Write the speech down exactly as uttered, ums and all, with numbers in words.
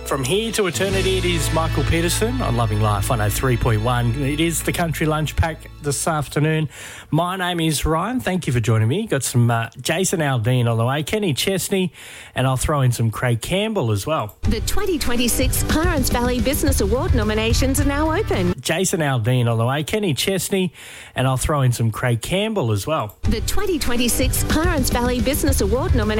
From here to eternity, it is Michael Peterson on Loving Life one oh three point one. It is the Country Lunch Pack this afternoon. My name is Ryan. Thank you for joining me. Got some uh, Jason Aldean on the way, Kenny Chesney, and I'll throw in some Craig Campbell as well. The twenty twenty-six Clarence Valley Business Award nominations are now open. Jason Aldean on the way, Kenny Chesney, and I'll throw in some Craig Campbell as well. The twenty twenty-six Clarence Valley Business Award nominations